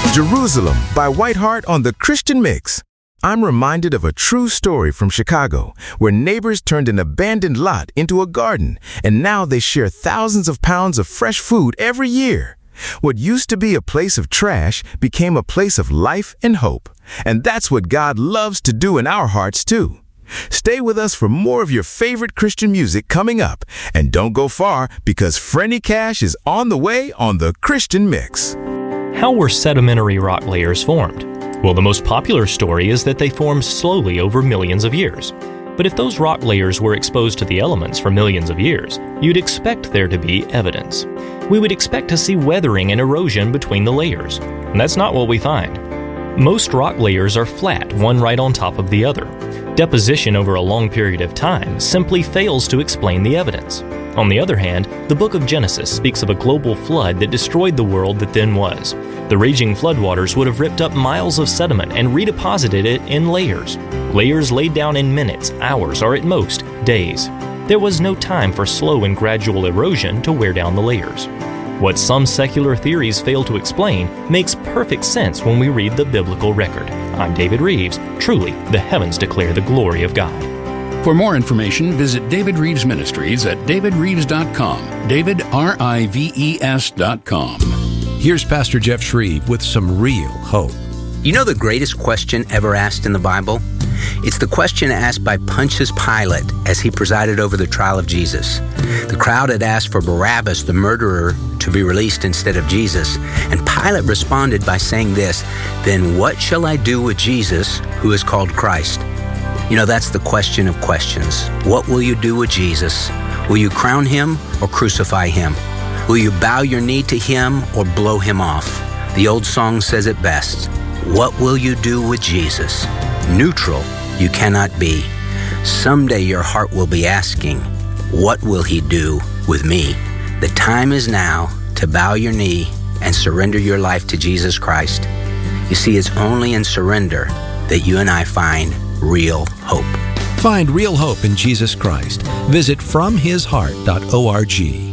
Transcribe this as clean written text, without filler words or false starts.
Jerusalem by Whiteheart on the Christian Mix. I'm reminded of a true story from Chicago, where neighbors turned an abandoned lot into a garden, and now they share thousands of pounds of fresh food every year. What used to be a place of trash became a place of life and hope. And that's what God loves to do in our hearts, too. Stay with us for more of your favorite Christian music coming up. And don't go far, because Frenny Cash is on the way on the Christian Mix. How were sedimentary rock layers formed? Well, the most popular story is that they formed slowly over millions of years. But if those rock layers were exposed to the elements for millions of years, you'd expect there to be evidence. We would expect to see weathering and erosion between the layers. And that's not what we find. Most rock layers are flat, one right on top of the other. Deposition over a long period of time simply fails to explain the evidence. On the other hand, the book of Genesis speaks of a global flood that destroyed the world that then was. The raging floodwaters would have ripped up miles of sediment and redeposited it in layers. Layers laid down in minutes, hours, or at most, days. There was no time for slow and gradual erosion to wear down the layers. What some secular theories fail to explain makes perfect sense when we read the biblical record. I'm David Reeves. Truly, the heavens declare the glory of God. For more information, visit David Reeves Ministries at davidreeves.com. DavidRives.com. Here's Pastor Jeff Shreve with some real hope. You know the greatest question ever asked in the Bible? It's the question asked by Pontius Pilate as he presided over the trial of Jesus. The crowd had asked for Barabbas, the murderer, to be released instead of Jesus, and Pilate responded by saying this, "Then what shall I do with Jesus, who is called Christ?" You know, that's the question of questions. What will you do with Jesus? Will you crown him or crucify him? Will you bow your knee to him or blow him off? The old song says it best. What will you do with Jesus? Neutral you cannot be. Someday your heart will be asking, what will he do with me? The time is now to bow your knee and surrender your life to Jesus Christ. You see, it's only in surrender that you and I find real hope. Find real hope in Jesus Christ. Visit FromHisHeart.org.